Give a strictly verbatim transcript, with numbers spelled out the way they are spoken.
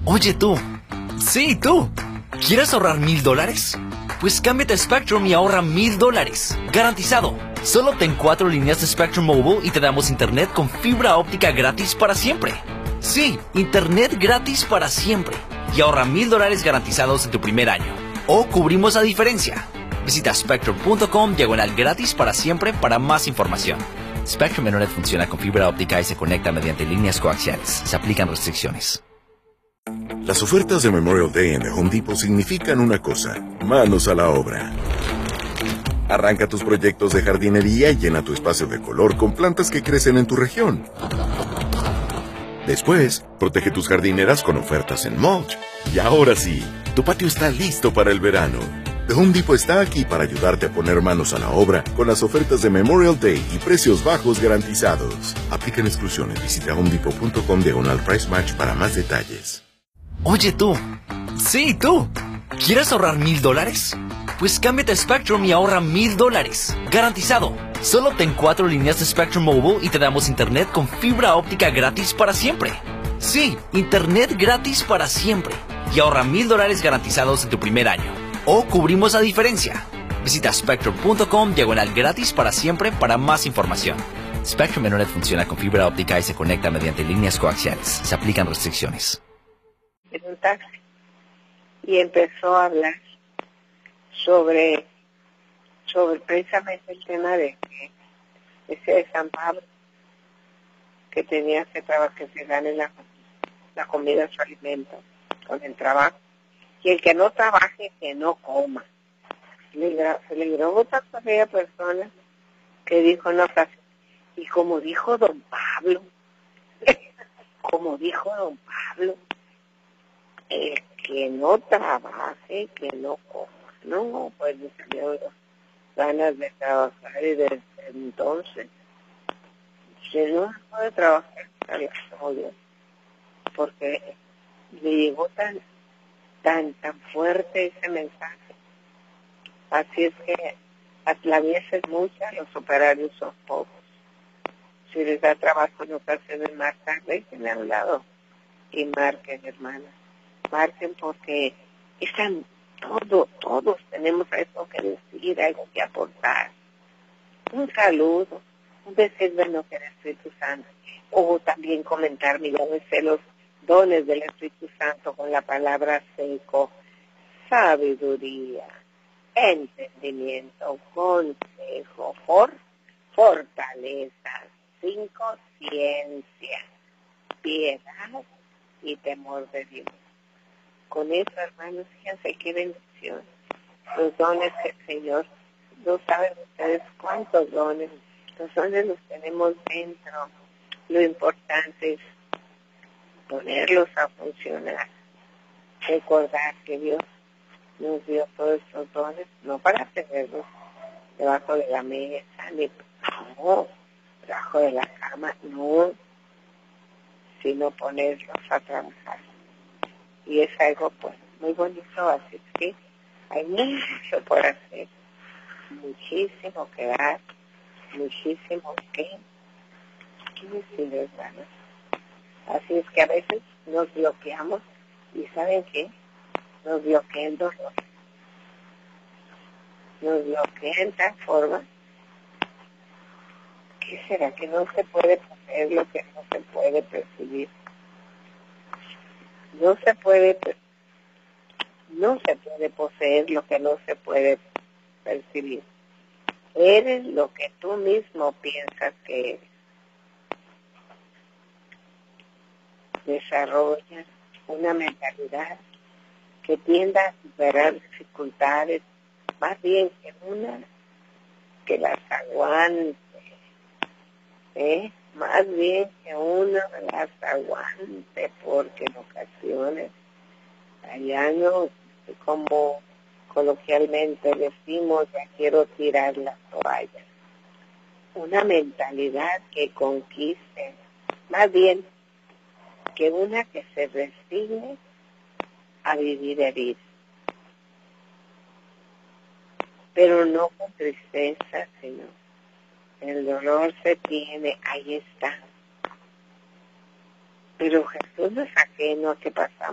Oye tú, sí tú, ¿quieres ahorrar mil dólares? Pues cámbiate a Spectrum y ahorra mil dólares, garantizado. Solo ten cuatro líneas de Spectrum Mobile y te damos internet con fibra óptica gratis para siempre. Sí, internet gratis para siempre. Y ahorra mil dólares garantizados en tu primer año. O cubrimos la diferencia. Visita spectrum.com diagonal gratis para siempre para más información. Spectrum Internet funciona con fibra óptica y se conecta mediante líneas coaxiales. Se aplican restricciones. Las ofertas de Memorial Day en The Home Depot significan una cosa: manos a la obra. Arranca tus proyectos de jardinería y llena tu espacio de color con plantas que crecen en tu región. Después, protege tus jardineras con ofertas en mulch. Y ahora sí, tu patio está listo para el verano. The Home Depot está aquí para ayudarte a poner manos a la obra con las ofertas de Memorial Day y precios bajos garantizados. Aplican exclusiones. Visita homedepot.com diagonal price match para más detalles. Oye tú, sí tú, ¿quieres ahorrar mil dólares? Pues cámbiate a Spectrum y ahorra mil dólares, garantizado. Solo ten cuatro líneas de Spectrum Mobile y te damos internet con fibra óptica gratis para siempre. Sí, internet gratis para siempre. Y ahorra mil dólares garantizados en tu primer año. O cubrimos la diferencia. Visita spectrum.com diagonal gratis para siempre para más información. Spectrum Internet funciona con fibra óptica y se conecta mediante líneas coaxiales. Se aplican restricciones. En un taxi y empezó a hablar sobre sobre precisamente el tema de que ese de San Pablo que tenía que trabajar, que se gane la, la comida, su alimento con el trabajo, y el que no trabaje que no coma. Le, se le grabó tanto a aquella persona que dijo una frase, y como dijo don Pablo, como dijo don Pablo, el que no trabaje, que no coma. No, pues me salieron ganas de trabajar y desde entonces, si no puede trabajar, odio, porque le llegó tan, tan, tan fuerte ese mensaje. Así es que la vieja es mucha, los operarios son pocos. Si les da trabajo en ocasiones, marcar, déjenme a un lado y marquen, hermanas. Marquen porque están todos, todos tenemos algo que decir, algo que aportar. Un saludo, un decir de lo que el Espíritu Santo, o también comentar, mira, los dones del Espíritu Santo con la palabra seco, sabiduría, entendimiento, consejo, for, fortaleza, cinco, ciencia, piedad y temor de Dios. Con eso, hermanos, fíjense qué bendición. Los dones que el Señor, no saben ustedes cuántos dones, los dones los tenemos dentro. Lo importante es ponerlos a funcionar. Recordar que Dios nos dio todos estos dones, no para tenerlos debajo de la mesa, ni no, debajo de la cama, no, sino ponerlos a trabajar. Y es algo pues muy bonito, así que hay mucho por hacer, muchísimo que dar, muchísimo que, que decir, hermanos. Así es que a veces nos bloqueamos y ¿saben qué? Nos bloquea el dolor. Nos bloquea en tal forma, ¿qué será? Que no se puede poner lo que no se puede percibir. No se puede, no se puede poseer lo que no se puede percibir. Eres lo que tú mismo piensas que eres. Desarrolla una mentalidad que tienda a superar dificultades, más bien que una que las aguante, ¿eh? Más bien que uno las aguante, porque en ocasiones allá no, como coloquialmente decimos, ya quiero tirar la toalla. Una mentalidad que conquiste, más bien que una que se resigne a vivir herida. Pero no con tristeza, sino el dolor se tiene, ahí está. Pero Jesús no es ajeno a que pasamos.